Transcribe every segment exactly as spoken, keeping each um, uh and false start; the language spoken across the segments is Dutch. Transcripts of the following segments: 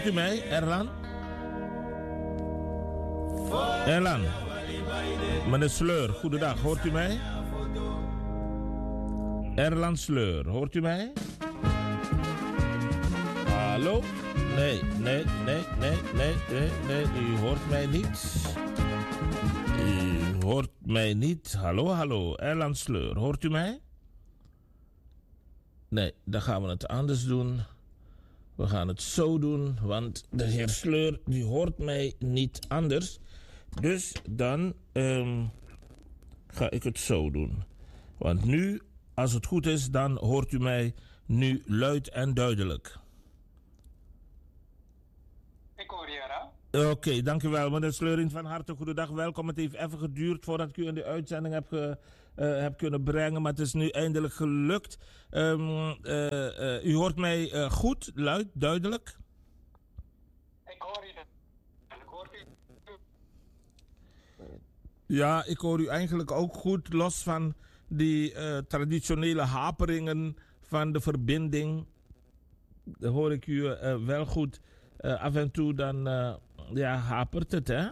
Hoort u mij, Erlan? Erlan. Meneer Sleur, goedendag. Hoort u mij? Erlan Sleur, hoort u mij? Hallo? Nee, nee, nee, nee, nee, nee, nee. U hoort mij niet. U hoort mij niet. Hallo, hallo. Erlan Sleur, hoort u mij? Nee, dan gaan we het anders doen. We gaan het zo doen, want de heer Sleur die hoort mij niet anders. Dus dan um, ga ik het zo doen. Want nu, als het goed is, dan hoort u mij nu luid en duidelijk. Ik hoor je, hè? Oké, okay, dankjewel. Meneer Sleuring, van harte goedendag. Welkom. Het heeft even geduurd voordat ik u in de uitzending heb, ge, uh, heb kunnen brengen. Maar het is nu eindelijk gelukt. Um, uh, uh, u hoort mij uh, goed, luid, duidelijk? Ik hoor je. Ik hoor je. Ja, ik hoor u eigenlijk ook goed. Los van die uh, traditionele haperingen van de verbinding. Dan hoor ik u uh, wel goed. Uh, af en toe dan uh, ja, hapert het, hè?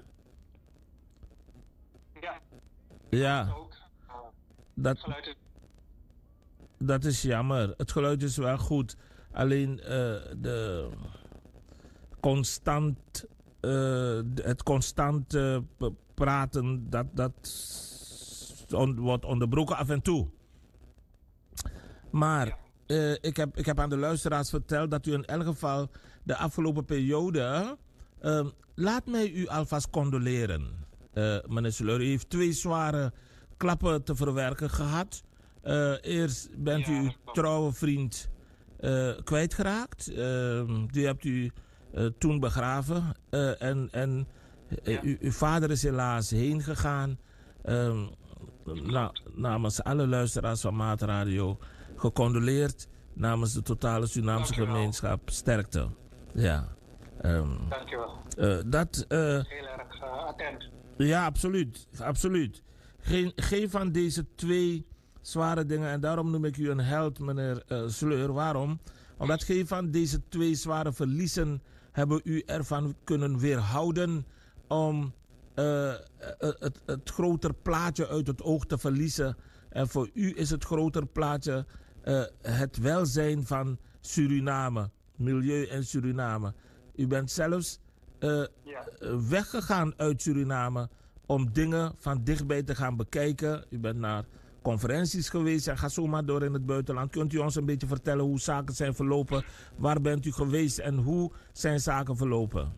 Ja. Ja. Ook. Uh, dat, geluid is... dat is jammer. Het geluid is wel goed. Alleen uh, de constant, uh, het constant uh, praten, dat, dat on, wordt onderbroken af en toe. Maar... Ja. Uh, ik, heb, ik heb aan de luisteraars verteld dat u in elk geval de afgelopen periode... Uh, laat mij u alvast condoleren. Uh, meneer Sleur, u heeft twee zware klappen te verwerken gehad. Uh, eerst bent u uw trouwe vriend uh, kwijtgeraakt. Uh, die hebt u uh, toen begraven. Uh, en en uh, u, uw vader is helaas heen gegaan. Uh, na, namens alle luisteraars van Maatradio... gecondoleerd namens de totale Surinaamse gemeenschap. Sterkte. Ja. Um, Dankjewel. Uh, dat... Uh, Heel erg uh, attent. Ja, absoluut. Absoluut. Geen, geen van deze twee zware dingen, en daarom noem ik u een held, meneer uh, Sleur. Waarom? Omdat geen van deze twee zware verliezen hebben u ervan kunnen weerhouden om uh, het, het groter plaatje uit het oog te verliezen. En voor u is het groter plaatje uh, het welzijn van Suriname, milieu in Suriname. U bent zelfs uh, ja. weggegaan uit Suriname om dingen van dichtbij te gaan bekijken. U bent naar conferenties geweest en ga zomaar door in het buitenland. Kunt u ons een beetje vertellen hoe zaken zijn verlopen? Waar bent u geweest en hoe zijn zaken verlopen?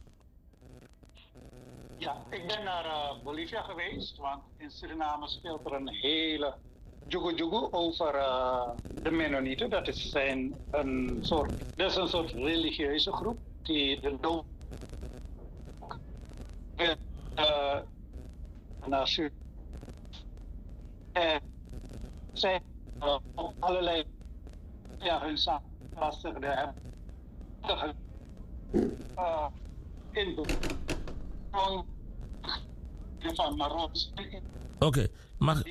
Ja, ik ben naar uh, Bolivia geweest, want in Suriname speelt er een hele jugu jugu over uh, de Mennonieten. Dat is zijn een soort, dat is een soort religieuze groep die de dood uh, naar Suriname. En zij uh, op allerlei ja, hun zaken lastig hebben. Uh, in de van Marokko. Oké, okay. mag,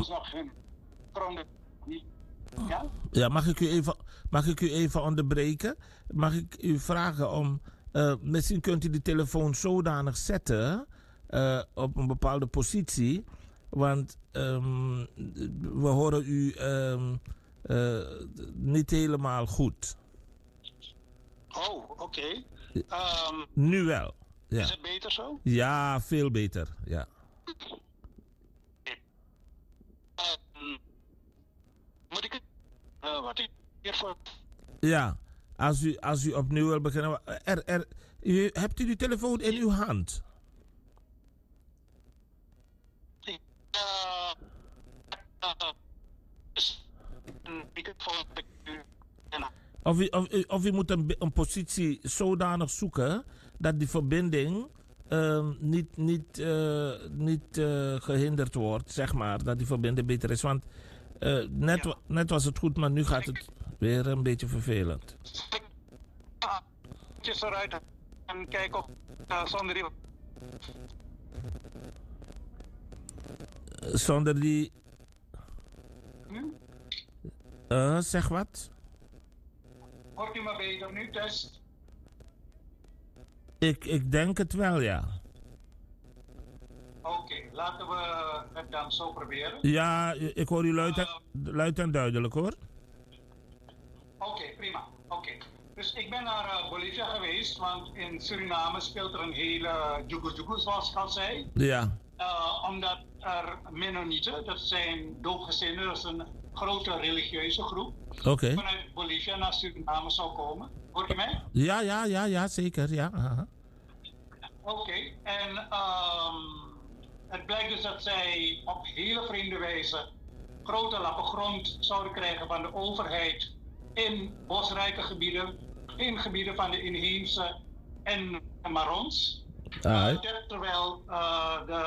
ja? Ja, mag ik u even, mag ik u even onderbreken? Mag ik u vragen om, uh, misschien kunt u de telefoon zodanig zetten uh, op een bepaalde positie, want um, we horen u um, uh, niet helemaal goed. Oh, oké. Okay. Um, nu wel. Ja. Is het beter zo? Ja, veel beter. Ja. Um, moet ik het? Uh, wat ik hiervoor? Ja, als u, als u opnieuw wil beginnen. Er, er, u, hebt u die telefoon in uw hand? Uh, uh, uh, Of u, of, u, of u moet een, een positie zodanig zoeken dat die verbinding uh, niet, niet, uh, niet uh, gehinderd wordt, zeg maar. Dat die verbinding beter is. Want uh, net, ja. net was het goed, maar nu gaat het weer een beetje vervelend. Ik ga eruit en kijk of uh, zonder die... Zonder die... Uh, zeg wat? Hoort u me beter nu, test? Ik, ik denk het wel, ja. Oké, okay, laten we het dan zo proberen. Ja, ik hoor u luid en, uh, luid en duidelijk hoor. Oké, okay, prima. Oké. Okay. Dus ik ben naar uh, Bolivia geweest, want in Suriname speelt er een hele jugu-jugu, zoals ik al zei. Ja. Uh, omdat er Mennonieten, dat zijn doopgezinnen, dat is een grote religieuze groep, okay. vanuit Bolivia naar Suriname zou komen. Hoort u mij? Ja, ja, ja, ja, zeker, ja. Uh-huh. Oké, okay. En um, het blijkt dus dat zij op hele vreemde wijze grote lappen grond zouden krijgen van de overheid in bosrijke gebieden, in gebieden van de inheemse en Marons. Uh, terwijl uh, de,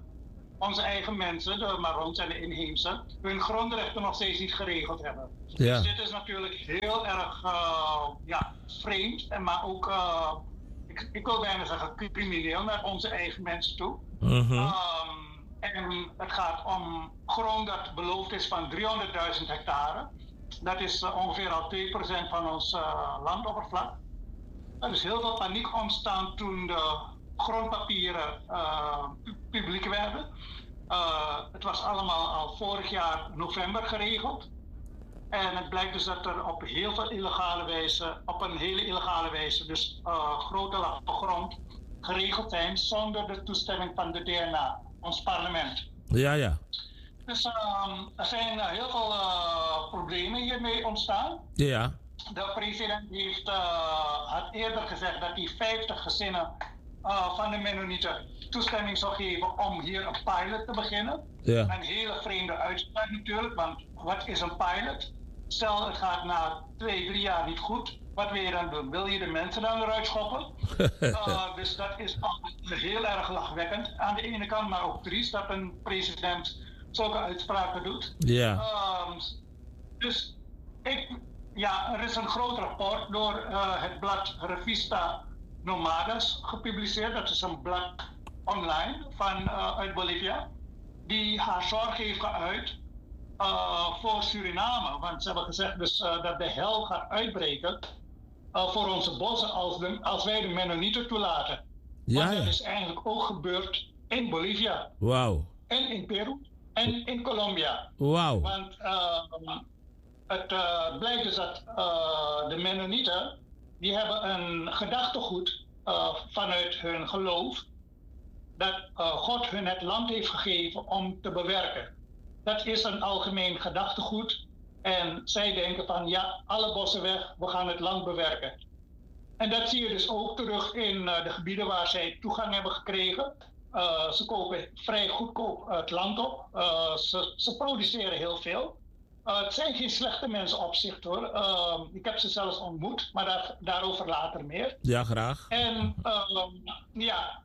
onze eigen mensen, de Marons en de inheemse, hun grondrechten nog steeds niet geregeld hebben. Ja. Dus dit is natuurlijk heel erg uh, ja, vreemd, en maar ook, uh, ik, ik wil bijna zeggen, crimineel naar onze eigen mensen toe. Mm-hmm. Um, en het gaat om grond dat beloofd is van driehonderdduizend hectare. Dat is uh, ongeveer al twee procent van ons uh, landoppervlak. Er is heel veel paniek ontstaan toen de grondpapieren uh, publiek werden. Uh, het was allemaal al vorig jaar november geregeld. En het blijkt dus dat er op heel veel illegale wijze, op een hele illegale wijze, dus uh, grote lappen grond geregeld zijn zonder de toestemming van de D N A, ons parlement. Ja, ja. Dus uh, er zijn uh, heel veel uh, problemen hiermee ontstaan. Ja. De president heeft, uh, had eerder gezegd dat hij vijftig gezinnen uh, van de Mennonieten toestemming zou geven om hier een pilot te beginnen. Ja. Een hele vreemde uitspraak natuurlijk, want wat is een pilot? Stel het gaat na twee, drie jaar niet goed, wat wil je dan doen? Wil je de mensen dan eruit schoppen? uh, dus dat is heel erg lachwekkend aan de ene kant, maar ook triest dat een president zulke uitspraken doet. Ja. Uh, dus ik... Ja, er is een groot rapport door uh, het blad Revista Nomadas gepubliceerd. Dat is een blad online van, uh, uit Bolivia. Die haar zorg heeft geuit uh, voor Suriname. Want ze hebben gezegd dus, uh, dat de hel gaat uitbreken uh, voor onze bossen als, de, als wij de Mennonieten toelaten. Ja, Want dat ja. is eigenlijk ook gebeurd in Bolivia. Wauw. En in Peru en in Colombia. Wauw. Want uh, het uh, blijkt dus dat uh, de Mennonieten, die hebben een gedachtegoed uh, vanuit hun geloof, dat uh, God hun het land heeft gegeven om te bewerken. Dat is een algemeen gedachtegoed en zij denken van ja, alle bossen weg, we gaan het land bewerken. En dat zie je dus ook terug in uh, de gebieden waar zij toegang hebben gekregen. Uh, ze kopen vrij goedkoop het land op, uh, ze, ze produceren heel veel. Uh, het zijn geen slechte mensen op zich hoor. Uh, ik heb ze zelfs ontmoet, maar daar, daarover later meer. Ja, graag. En uh, ja,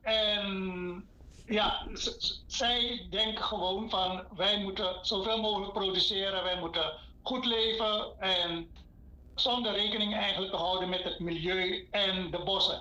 en ja, z- z- zij denken gewoon van wij moeten zoveel mogelijk produceren, wij moeten goed leven en zonder rekening eigenlijk te houden met het milieu en de bossen.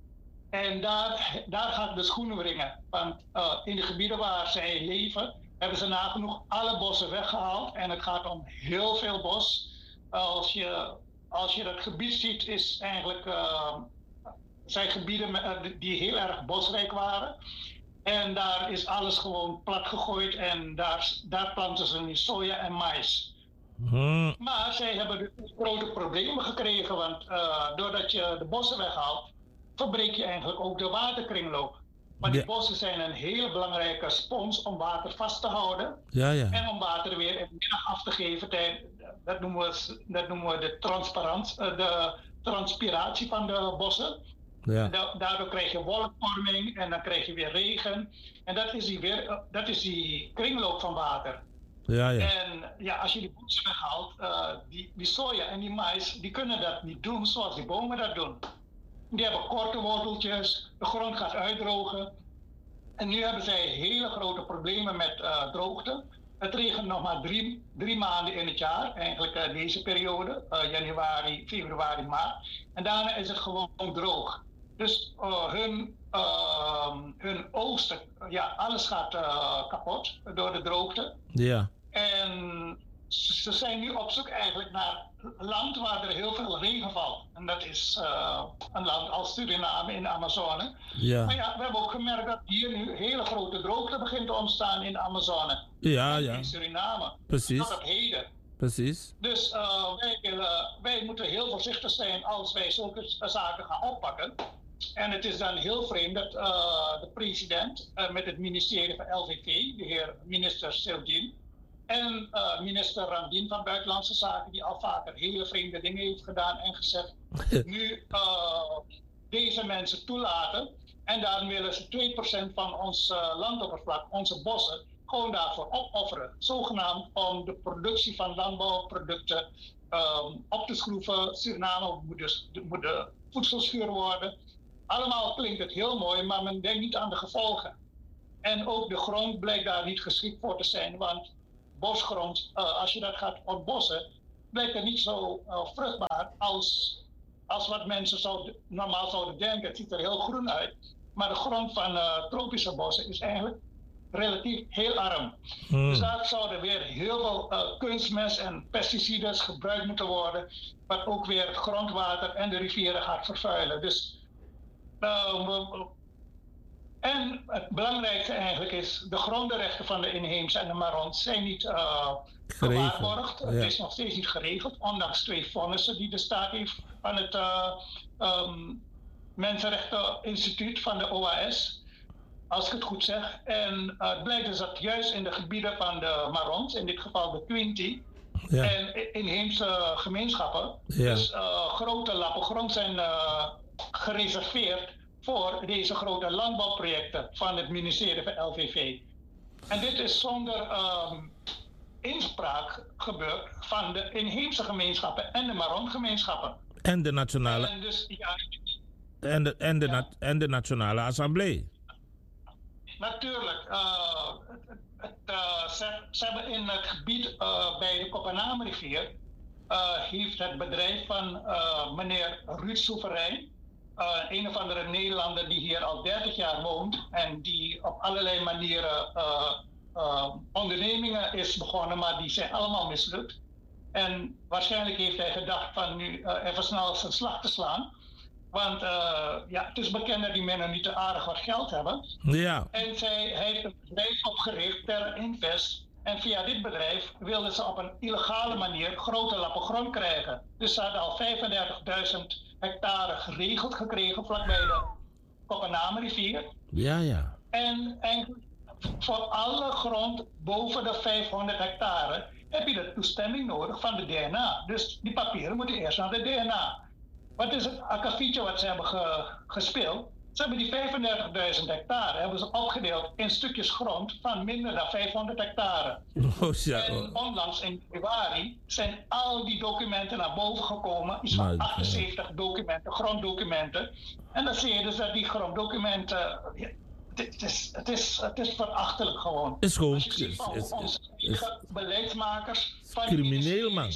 En daar, daar gaat de schoenen wringen. Want uh, in de gebieden waar zij leven, hebben ze nagenoeg alle bossen weggehaald. En het gaat om heel veel bos. Als je, als je dat gebied ziet, is eigenlijk, uh, zijn gebieden uh, die heel erg bosrijk waren. En daar is alles gewoon plat gegooid en daar, daar planten ze nu soja en mais. Hmm. Maar zij hebben dus grote problemen gekregen, want uh, doordat je de bossen weghaalt, verbreek je eigenlijk ook de waterkringloop. Want die Ja. bossen zijn een hele belangrijke spons om water vast te houden. Ja, ja. En om water weer in de middag af te geven. Dat noemen we, dat noemen we de, transparant, de transpiratie van de bossen. Ja. Da- daardoor krijg je wolkvorming en dan krijg je weer regen. En dat is die, weer, dat is die kringloop van water. Ja, ja. En ja, als je die bossen weghaalt, uh, die, die soja en die mais, die kunnen dat niet doen zoals die bomen dat doen. Die hebben korte worteltjes, de grond gaat uitdrogen. En nu hebben zij hele grote problemen met uh, droogte. Het regent nog maar drie, drie maanden in het jaar, eigenlijk uh, deze periode, uh, januari, februari, maart. En daarna is het gewoon droog. Dus uh, hun, uh, hun oogsten, ja, alles gaat uh, kapot door de droogte. Ja. En ze zijn nu op zoek eigenlijk naar land waar er heel veel regen valt. En dat is uh, een land als Suriname in de Amazone. Ja. Maar ja, we hebben ook gemerkt dat hier nu hele grote droogte begint te ontstaan in de Amazone. Ja, en ja. in Suriname. Precies. Tot op heden. Precies. Dus uh, wij, willen, wij moeten heel voorzichtig zijn als wij zulke zaken gaan oppakken. En het is dan heel vreemd dat uh, de president uh, met het ministerie van L V T, de heer minister Sildin, en uh, minister Randin van Buitenlandse Zaken, die al vaker hele vreemde dingen heeft gedaan en gezegd, nu uh, deze mensen toelaten. En dan willen ze twee procent van ons uh, landoppervlak, onze bossen, gewoon daarvoor opofferen. Zogenaamd om de productie van landbouwproducten um, op te schroeven. Suriname moet dus moet de voedselschuur worden. Allemaal klinkt het heel mooi, maar men denkt niet aan de gevolgen. En ook de grond blijkt daar niet geschikt voor te zijn, want bosgrond, uh, als je dat gaat ontbossen, blijkt het niet zo uh, vruchtbaar als, als wat mensen zouden, normaal zouden denken. Het ziet er heel groen uit, maar de grond van uh, tropische bossen is eigenlijk relatief heel arm. Hmm. Dus daar zouden weer heel veel uh, kunstmest en pesticiden gebruikt moeten worden, wat ook weer het grondwater en de rivieren gaat vervuilen. Dus Uh, we, en het belangrijkste eigenlijk is, de grondrechten van de inheemse en de Marons zijn niet uh, gewaarborgd. Ja. Het is nog steeds niet geregeld, ondanks twee vonnissen die de staat heeft van het uh, um, Mensenrechteninstituut van de O A S, als ik het goed zeg. En uh, het blijkt dus dat juist in de gebieden van de Marons, in dit geval de Twinti, ja. en inheemse gemeenschappen, ja. dus uh, grote lappen grond zijn uh, gereserveerd voor deze grote landbouwprojecten van het ministerie van L V V. En dit is zonder um, inspraak gebeurd van de inheemse gemeenschappen en de Maron-gemeenschappen. En de nationale... En, dus, ja, en, de, en, de ja. na, en de nationale assemblée. Natuurlijk. Uh, het, het, uh, ze, ze hebben in het gebied uh, bij de Koppennaamrivier uh, heeft het bedrijf van uh, meneer Ruud Soeverein, Uh, een of andere Nederlander die hier al dertig jaar woont en die op allerlei manieren uh, uh, ondernemingen is begonnen, maar die zijn allemaal mislukt. En waarschijnlijk heeft hij gedacht van nu uh, even snel zijn slag te slaan. Want uh, ja, het is bekend dat die mannen niet te aardig wat geld hebben. Ja. En zij, hij heeft een bedrijf opgericht, Terra Invest. En via dit bedrijf wilden ze op een illegale manier grote lappen grond krijgen. Dus ze hadden al vijfendertigduizend hectare geregeld gekregen vlakbij de Koppennaamrivier. Ja, ja. En eigenlijk voor alle grond boven de vijfhonderd hectare heb je de toestemming nodig van de D N A. Dus die papieren moeten eerst naar de D N A. Wat is het akkefietje wat ze hebben ge, gespeeld? Ze hebben die vijfendertigduizend hectare hebben ze opgedeeld in stukjes grond van minder dan vijfhonderd hectare. Oh, ja. En onlangs in februari zijn al die documenten naar boven gekomen. Iets van achtenzeventig documenten, gronddocumenten. En dan zie je dus dat die gronddocumenten... Ja, het, is, het, is, het is verachtelijk gewoon. Is gewoon... Als je ziet van is, onze is, beleidsmakers... Van crimineel, man.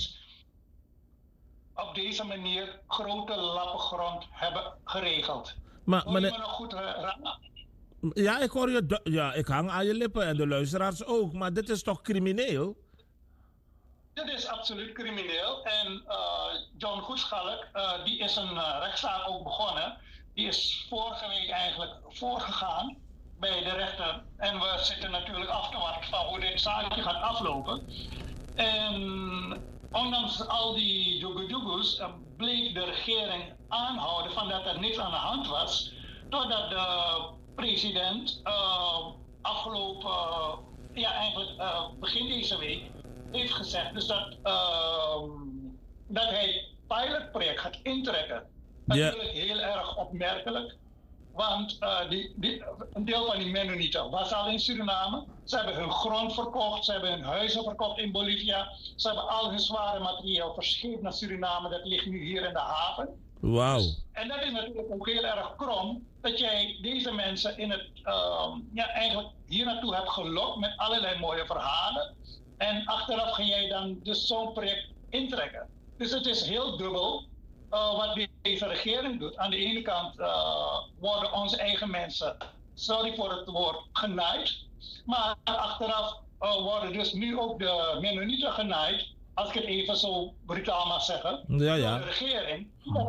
Op deze manier grote lappen grond hebben geregeld. Maar, hoor je me nog goed, uh, ja, ik hoor je. Ja, ik hang aan je lippen en de luisteraars ook. Maar dit is toch crimineel? Dit is absoluut crimineel. En uh, John Goedschalk, uh, die is een uh, rechtszaak ook begonnen. Die is vorige week eigenlijk voorgegaan bij de rechter. En we zitten natuurlijk af te wachten van hoe dit zaakje gaat aflopen. En ondanks al die joegoe-joegoes uh, bleef de regering aanhouden van dat er niks aan de hand was. Totdat de president uh, afgelopen, uh, ja eigenlijk uh, begin deze week, heeft gezegd dus dat, uh, dat hij het pilotproject gaat intrekken. Natuurlijk yeah. heel erg opmerkelijk. Want uh, die, die, een deel van die Mennonieten was al in Suriname. Ze hebben hun grond verkocht, ze hebben hun huizen verkocht in Bolivia. Ze hebben al hun zware materiaal verscheept naar Suriname. Dat ligt nu hier in de haven. Wauw. Dus, en dat is natuurlijk ook heel erg krom. Dat jij deze mensen in het, uh, ja, eigenlijk hier naartoe hebt gelokt met allerlei mooie verhalen. En achteraf ga jij dan dus zo'n project intrekken. Dus het is heel dubbel. Uh, wat deze regering doet. Aan de ene kant uh, worden onze eigen mensen, sorry voor het woord, genaaid. Maar achteraf uh, worden dus nu ook de Mennonieten genaaid, als ik het even zo brutaal mag zeggen, ja, ja. door de regering.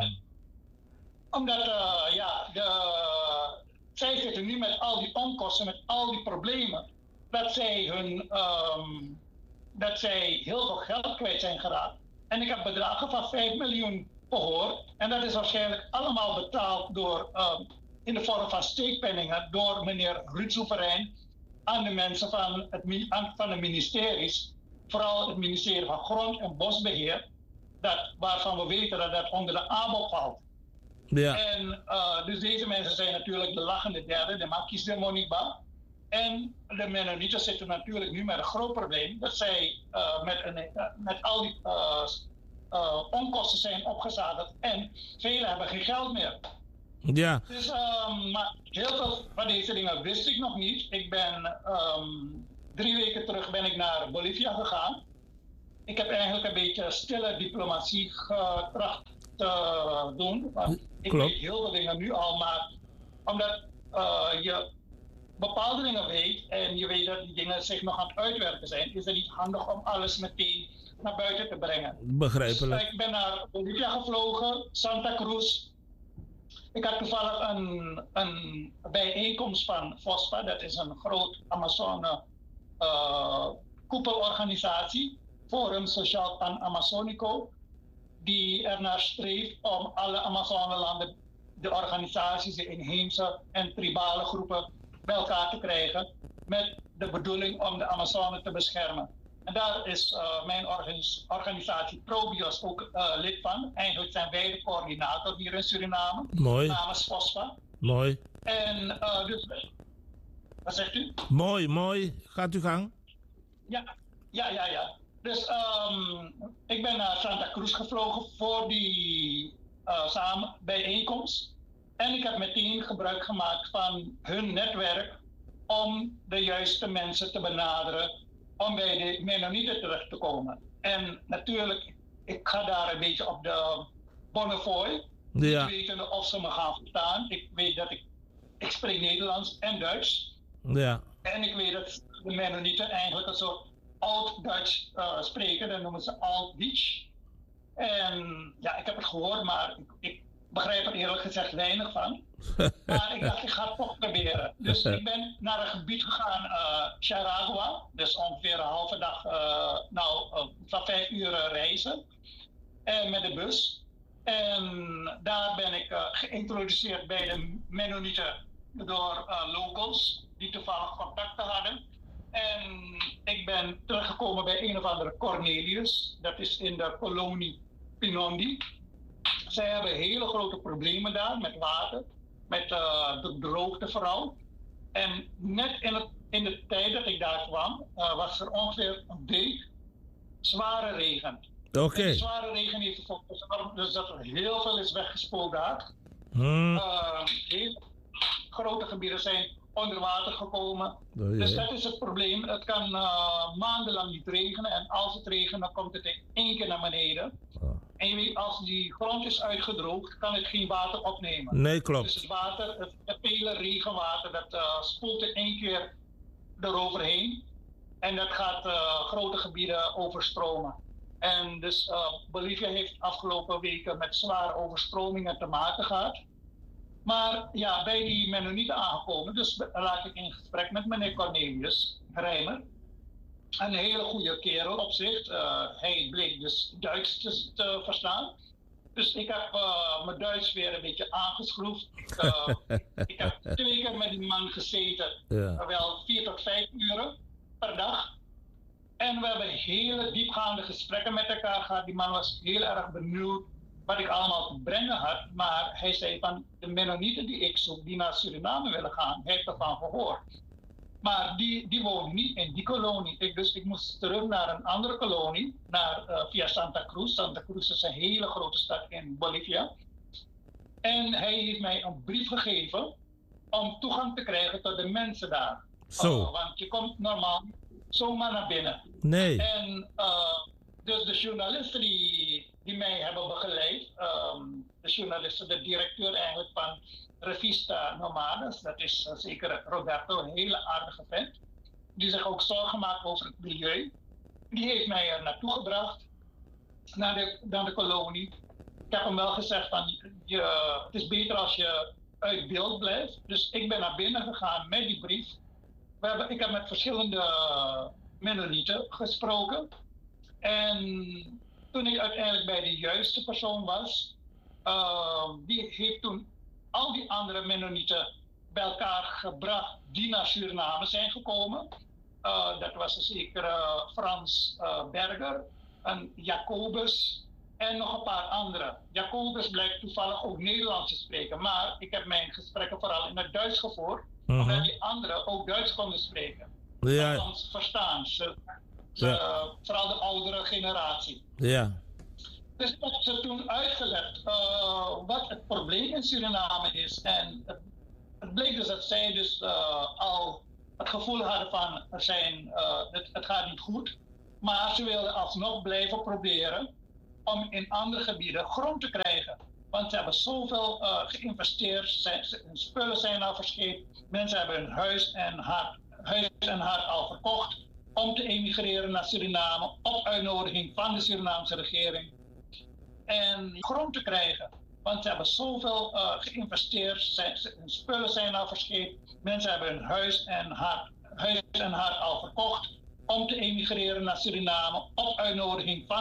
Omdat uh, ja, de, zij zitten nu met al die onkosten, met al die problemen, dat zij, hun, um, dat zij heel veel geld kwijt zijn geraakt. En ik heb bedragen van vijf miljoen gehoord. En dat is waarschijnlijk allemaal betaald door, um, in de vorm van steekpenningen door meneer Ruud Soeverein aan de mensen van, het, van de ministeries. Vooral het ministerie van Grond- en Bosbeheer, dat, waarvan we weten dat dat onder de A B O valt. Ja. En uh, dus deze mensen zijn natuurlijk de lachende derde, de Makis de Moniba. En de Mennonieten zitten natuurlijk nu met een groot probleem, dat zij uh, met, een, uh, met al die uh, uh, onkosten zijn opgezadeld en velen hebben geen geld meer. Ja. Dus um, maar heel veel van deze dingen wist ik nog niet. Ik ben um, drie weken terug ben ik naar Bolivia gegaan. Ik heb eigenlijk een beetje stille diplomatie getracht te doen. Want ik Klopt. weet heel veel dingen nu al, maar omdat uh, je bepaalde dingen weet en je weet dat die dingen zich nog aan het uitwerken zijn, is het niet handig om alles meteen naar buiten te brengen. Begrijpelijk. Dus, ik ben naar Bolivia gevlogen, Santa Cruz. Ik had toevallig een, een bijeenkomst van FOSPA, dat is een groot Amazone uh, koepelorganisatie, Forum Sociaal Pan-Amazonico, die ernaar streeft om alle Amazonelanden, de organisaties, de inheemse en tribale groepen bij elkaar te krijgen met de bedoeling om de Amazone te beschermen. En daar is uh, mijn organis organisatie Probios ook uh, lid van. Eigenlijk zijn wij de coördinator hier in Suriname. Mooi. Namens FOSPA. Mooi. En uh, dus, wat zegt u? Mooi, mooi. Gaat u gang. Ja, ja, ja, ja. Dus um, ik ben naar Santa Cruz gevlogen voor die uh, samen bijeenkomst. En ik heb meteen gebruik gemaakt van hun netwerk om de juiste mensen te benaderen om bij de Mennonieten terecht te komen. En natuurlijk, ik ga daar een beetje op de Bonnefoy. Ja. Niet wetende of ze me gaan verstaan. Ik weet dat ik, ik spreek Nederlands en Duits. Ja. En ik weet dat de Mennonieten eigenlijk een soort Oud-Duits uh, spreken. Dat noemen ze Oud-Dietsch. En ja, ik heb het gehoord, maar ik, ik begrijp er eerlijk gezegd weinig van. Maar ik dacht, ik ga het toch proberen. Dus ik ben naar een gebied gegaan, uh, Charagua. Dus ongeveer een halve dag, uh, nou, uh, van vijf uur uh, reizen. En met de bus. En daar ben ik uh, geïntroduceerd bij de Mennonieten door uh, locals die toevallig contacten hadden. En ik ben teruggekomen bij een of andere Cornelius. Dat is in de kolonie Pinondi. Zij hebben hele grote problemen daar met water. Met uh, de droogte vooral. En net in, het, in de tijd dat ik daar kwam, uh, was er ongeveer een week zware regen. Oké. Okay. Die zware regen heeft ervoor gezorgd dus dat er heel veel is weggespoeld daar. Hmm. Uh, heel grote gebieden zijn onder water gekomen. Oh, yeah. Dus dat is het probleem. Het kan uh, maandenlang niet regenen en als het regent dan komt het in één keer naar beneden. Oh. En je weet, als die grond is uitgedroogd, kan het geen water opnemen. Nee, klopt. Dus het water, het, het vele regenwater, dat uh, spoelt in één keer eroverheen. En dat gaat uh, grote gebieden overstromen. En dus uh, Bolivia heeft afgelopen weken met zware overstromingen te maken gehad. Maar ja, bij die Mennonieten aangekomen, dus raak ik in gesprek met meneer Cornelius Rijmer. Een hele goede kerel op zich. Uh, hij bleek dus Duits te, te verstaan. Dus ik heb uh, mijn Duits weer een beetje aangeschroefd. Uh, ik heb twee keer met die man gezeten. Ja. Wel vier tot vijf uren per dag. En we hebben hele diepgaande gesprekken met elkaar gehad. Die man was heel erg benieuwd wat ik allemaal te brengen had. Maar hij zei van de Mennonieten die ik zoek, die naar Suriname willen gaan, hij heeft ervan gehoord. Maar die, die wonen niet in die kolonie. Ik, dus ik moest terug naar een andere kolonie, naar, uh, via Santa Cruz. Santa Cruz is een hele grote stad in Bolivia. En hij heeft mij een brief gegeven om toegang te krijgen tot de mensen daar. Zo. Uh, want je komt normaal zomaar naar binnen. Nee. En uh, dus de journalisten die, die mij hebben begeleid, um, de journalisten, de directeur eigenlijk van Revista Nomadas, dat is uh, zeker Roberto, een hele aardige vent. die zich ook zorgen maakt over het milieu. Die heeft mij er naartoe gebracht, naar de, naar de kolonie. Ik heb hem wel gezegd van, je, het is beter als je uit beeld blijft. Dus ik ben naar binnen gegaan met die brief. We hebben, ik heb met verschillende Mennonieten gesproken. En toen ik uiteindelijk bij de juiste persoon was, uh, die heeft toen al die andere Mennonieten bij elkaar gebracht die naar Suriname zijn gekomen. Uh, dat was een zekere Frans uh, Berger, een Jacobus en nog een paar anderen. Jacobus blijkt toevallig ook Nederlands te spreken, maar ik heb mijn gesprekken vooral in het Duits gevoerd, uh-huh. omdat die anderen ook Duits konden spreken. Ja. Nederlands verstaan ze, ze ja. Vooral de oudere generatie. Ja. Dus ik heb ze toen uitgelegd uh, wat het probleem in Suriname is. En het, het bleek dus dat zij dus uh, al het gevoel hadden van er zijn, uh, het, het gaat niet goed. Maar ze wilden alsnog blijven proberen om in andere gebieden grond te krijgen. Want ze hebben zoveel uh, geïnvesteerd, zijn, hun spullen zijn al verscheept. Mensen hebben hun huis en hart, huis en hart al verkocht om te emigreren naar Suriname op uitnodiging van de Surinaamse regering. En grond te krijgen. Want ze hebben zoveel uh, geïnvesteerd, zijn, hun spullen zijn al verscheept. Mensen hebben hun huis en hart, huis en hart al verkocht om te emigreren naar Suriname op uitnodiging van